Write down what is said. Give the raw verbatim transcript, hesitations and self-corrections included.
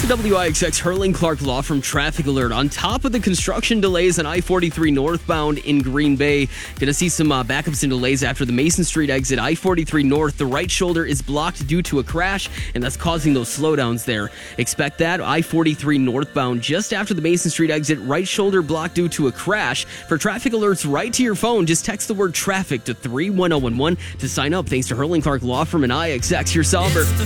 W I X X Hurling Clark Law Firm traffic alert. On top of the construction delays on I forty-three northbound in Green Bay, going to see some uh, backups and delays after the Mason Street exit. I forty-three north, the right shoulder is blocked due to a crash, and that's causing those slowdowns there. Expect that. I forty-three northbound just after the Mason Street exit, right shoulder blocked due to a crash. For traffic alerts right to your phone, just text the word traffic to three one zero one one to sign up. Thanks to Hurling Clark Law Firm and I X X, your solver.